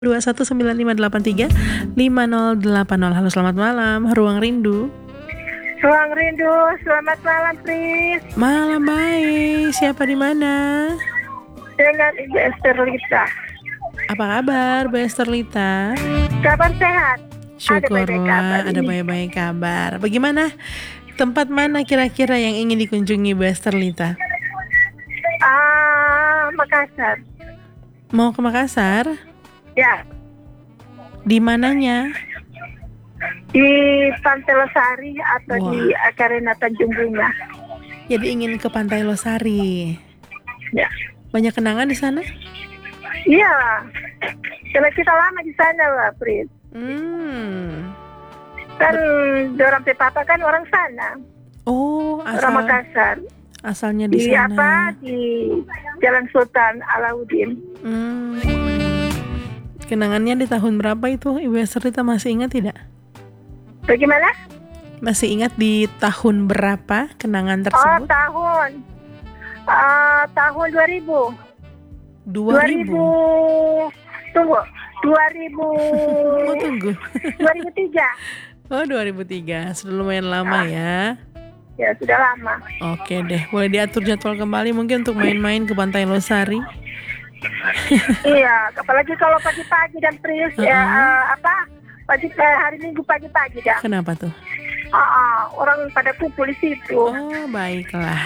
2195835080. Halo, selamat malam, Ruang Rindu. Ruang Rindu, selamat malam, Pris. Malam baik. Siapa di mana? Dengan Ibu Esther Lita. Apa kabar, Bu Esther Lita? Kabar sehat. Syukurlah, ada baik-baik kabar. Bagaimana? Tempat mana kira-kira yang ingin dikunjungi Bu Esther Lita? Makassar. Mau ke Makassar? Ya. Di mananya? Di Pantai Losari atau di Akarena Tanjung Bunga. Jadi ingin ke Pantai Losari. Ya. Banyak kenangan di sana? Iya. Karena kita lama di sana lah, Pris. Kan orang papa kan orang sana. Oh, orang Makassar. Asalnya di sana. Di Jalan Sultan Alauddin. Kenangannya di tahun berapa itu, Ibu Esther Lita, masih ingat tidak? Bagaimana? Masih ingat di tahun berapa kenangan tersebut? Tahun 2000. 2000. Tunggu. 2000. Oh, tunggu. 2003. Oh, 2003. Sudah lumayan lama ya. Ya, sudah lama. Oke deh, boleh diatur jadwal kembali mungkin untuk main-main ke Pantai Losari. Iya, apalagi kalau pagi-pagi dan Pris hari Minggu pagi-pagi dah. Kenapa tuh? Orang pada kumpul di situ. Oh, baiklah.